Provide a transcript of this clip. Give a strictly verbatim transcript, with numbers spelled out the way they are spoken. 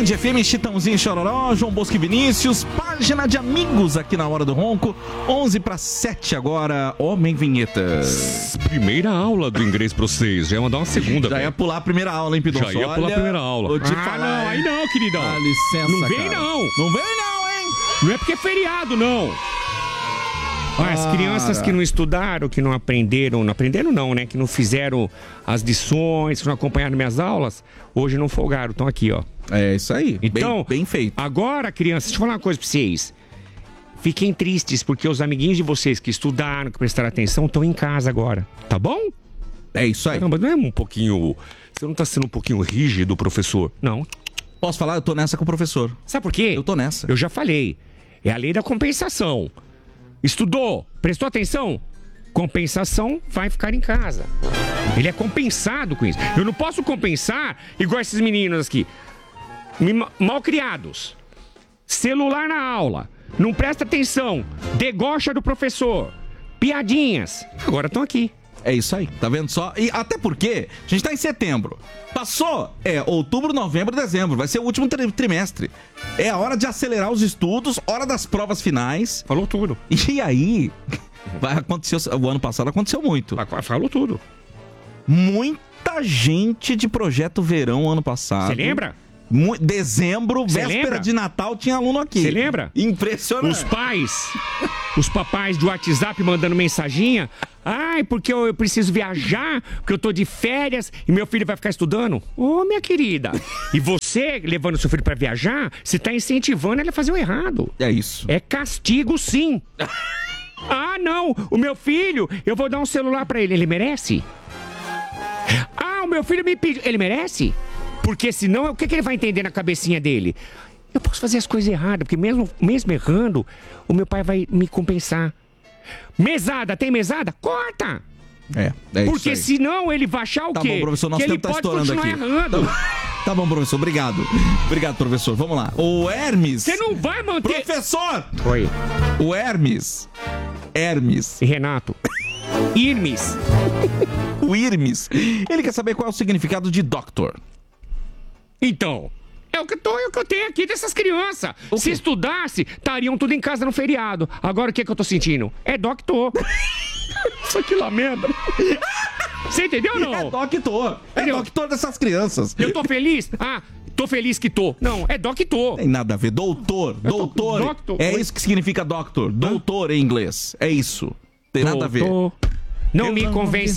Band F M, Chitãozinho e Chororó, João Bosco e Vinícius, página de amigos aqui na Hora do Ronco, onze para sete agora, Homem Vinhetas. Primeira aula do inglês pra vocês, já ia mandar uma segunda. Já velho. ia pular a primeira aula, hein, Pidonço? Já ia pular a primeira aula. Vou te ah, falar, não, hein? aí não, queridão. Dá licença, Não vem, cara. não. Não vem não, hein? Não é porque é feriado, não. Ah, as crianças que não estudaram, que não aprenderam, não aprenderam não, né? Que não fizeram as lições, que não acompanharam minhas aulas, hoje não folgaram, estão aqui, ó. É isso aí, então, bem, bem feito. Agora, crianças, deixa eu falar uma coisa pra vocês. Fiquem tristes, porque os amiguinhos de vocês que estudaram, que prestaram atenção, estão em casa agora, tá bom? É isso aí. Caramba, não é um pouquinho... Você não tá sendo um pouquinho rígido, professor? Não. Posso falar? Eu tô nessa com o professor. Sabe por quê? Eu tô nessa. Eu já falei. É a lei da compensação. Estudou, prestou atenção, compensação, vai ficar em casa. Ele é compensado com isso. Eu não posso compensar igual esses meninos aqui. Mal criados. Celular na aula. Não presta atenção. Debocha do professor. Piadinhas. Agora estão aqui. É isso aí, tá vendo só? E até porque a gente tá em setembro. Passou, é outubro, novembro, dezembro. Vai ser o último tri- trimestre. É a hora de acelerar os estudos, hora das provas finais. Falou tudo. E aí, vai acontecer. O ano passado aconteceu muito. Falou tudo. Muita gente de projeto verão ano passado. Você lembra? Mu- Dezembro, Cê véspera lembra? de Natal, tinha aluno aqui. Você lembra? Impressionante. Os pais, os papais do WhatsApp mandando mensaginha. Ai, porque eu, eu preciso viajar, porque eu tô de férias e meu filho vai ficar estudando. Ô, minha querida. E você, levando seu filho pra viajar, você tá incentivando ele a fazer o errado. É isso. É castigo, sim. Ah, não. O meu filho, eu vou dar um celular pra ele. Ele merece? Ah, o meu filho me pediu. Ele merece? Porque senão, o que, que ele vai entender na cabecinha dele? Eu posso fazer as coisas erradas, porque mesmo, mesmo errando, o meu pai vai me compensar. Mesada, tem mesada? Corta! É, é isso Porque aí. senão ele vai achar o Tá quê? bom, professor, nosso que ele tempo tá pode estourando continuar aqui. errando. Tá bom, professor, obrigado. Obrigado, professor. Vamos lá. O Hermes. Você não vai manter... Professor! Oi. O Hermes. Hermes. E Renato. Irmes. O Irmes. Ele quer saber qual é o significado de doctor. Então, é o que eu, tô, é o que eu tenho aqui dessas crianças. Se estudasse, estariam tudo em casa no feriado. Agora o que, é que eu tô sentindo? É doctor. Isso que lamenta. Você entendeu ou não? É doctor. É Entendeu? doctor dessas crianças. Eu tô feliz? Ah, tô feliz que tô. Não, é doctor. Tem nada a ver. Doutor. Eu tô- Doutor. doctor. É Oi? isso que significa doctor. Doutor em inglês. É isso. Tem nada a ver. Doutor. Não Eu me não convence